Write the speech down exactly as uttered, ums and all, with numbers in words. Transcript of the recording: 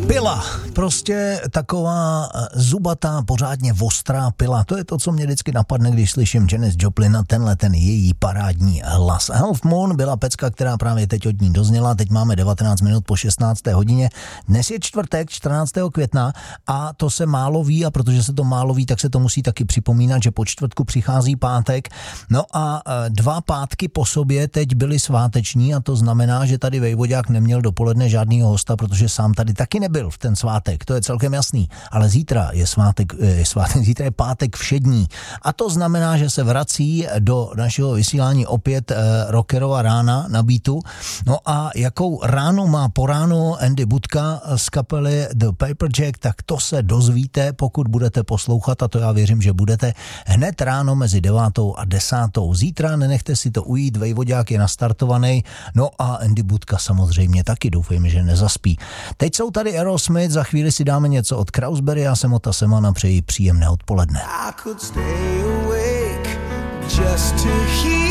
Pila, prostě taková zubatá, pořádně ostrá pila. To je to, co mě vždycky napadne, když slyším Janis Joplin a tenhle ten její parádní hlas. Half Moon byla pecka, která právě teď od ní dozněla. Teď máme devatenáct minut po šestnácté hodině. Dnes je čtvrtek, čtrnáctého května a to se málo ví, a protože se to málo ví, tak se to musí taky připomínat, že po čtvrtku přichází pátek. No a dva pátky po sobě teď byly sváteční a to znamená, že tady Vejvodák neměl dopoledne žádnýho hosta, protože sám tady taky nebyl v ten svátek, to je celkem jasný, ale zítra je svátek, je svátek, zítra je pátek všední a to znamená, že se vrací do našeho vysílání opět eh, rockerova rána na beatu. No a jakou ránu má po ránu Andy Budka z kapely The Paperjack, tak to se dozvíte, pokud budete poslouchat, a to já věřím, že budete, hned ráno mezi devátou a desátou. Zítra nenechte si to ujít, Vejvodák je nastartovaný, no a Andy Budka samozřejmě taky, doufejme, že nezaspí. Teď jsou tady Aerosmith, za chvíli si dáme něco od Krausberry, já jsem Ota Semana, přeji příjemné odpoledne. I could stay awake just to hear